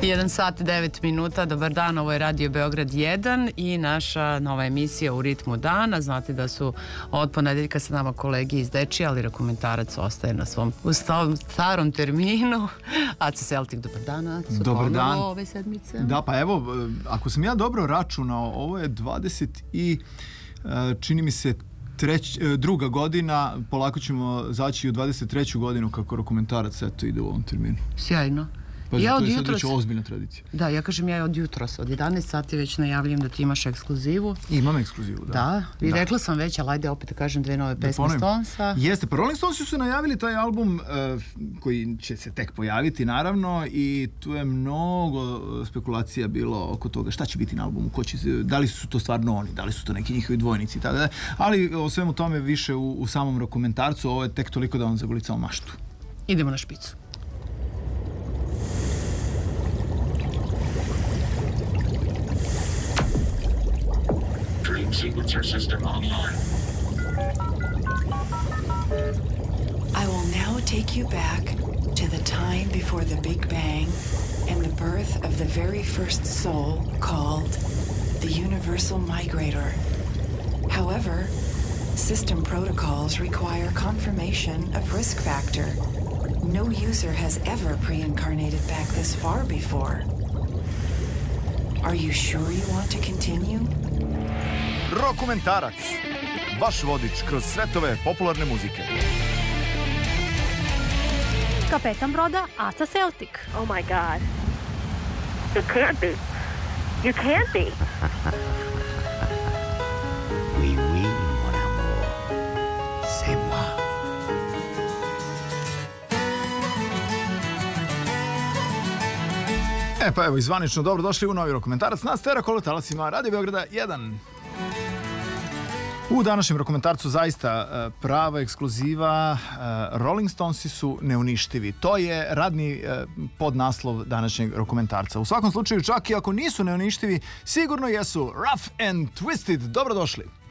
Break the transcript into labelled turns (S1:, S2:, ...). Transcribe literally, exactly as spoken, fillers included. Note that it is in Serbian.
S1: jedan sat, devet minuta, dobar dan, ovo je Radio Beograd jedan i naša nova emisija U ritmu dana. Znate da su od ponedeljka sa nama kolegi iz Dečija, ali Rekomentarac ostaje na svom u starom terminu. Aca Celtic, dobar dan, Aca.
S2: Dobar dan.
S1: Ove sedmice.
S2: Da, pa evo, ako sam ja dobro računao, ovo je dvadeset i čini mi se Treć, druga godina, polako ćemo zaći u dvadeset treću godinu kako Rekomentarac eto ide u ovom terminu.
S1: Sjajno.
S2: Pa ja to je sad već ozbiljna tradicija.
S1: Da, ja kažem ja od jutros, od jedanaest sati već najavljam da ti imaš ekskluzivu.
S2: Imam ekskluzivu, da.
S1: Da, i
S2: da. Rekla
S1: sam već, ali ajde opet da kažem dve nove pesme Stonesa.
S2: Jeste, pa Rolling Stonesi su najavili taj album uh, koji će se tek pojaviti, naravno, i tu je mnogo spekulacija bilo oko toga šta će biti na albumu, ko će, da li su to stvarno oni, da li su to neki njihovi dvojnici i tako da, ali o svemu tome više u, u samom Rekomentarcu, ovo je tek toliko da on zagolicao maštu.
S1: Idemo na špicu.
S3: Sequencer system online.
S4: I will now take you back to the time before the Big Bang and the birth of the very first soul called the Universal Migrator. However, system protocols require confirmation of risk factor. No user has ever pre-incarnated back this far before. Are you sure you want to continue?
S5: Rekomentarac, vaš vodič kroz svetove popularne muzike.
S6: Kapetan broda Aca Celtic.
S7: Oh my god. You can't be. You can't be.
S8: Oui, oui, mon amour. C'est moi.
S2: E pa evo, izvanično dobro došli u novi Rekomentarac na Stereo talasima Radio Beograda jedan. U današnjem Rekomentarcu zaista prava ekskluziva, Rolling Stonesi su neuništivi. To je radni podnaslov današnjeg Rekomentarca. U svakom slučaju, čak i ako nisu neuništivi, sigurno jesu Rough and Twisted. Dobrodošli.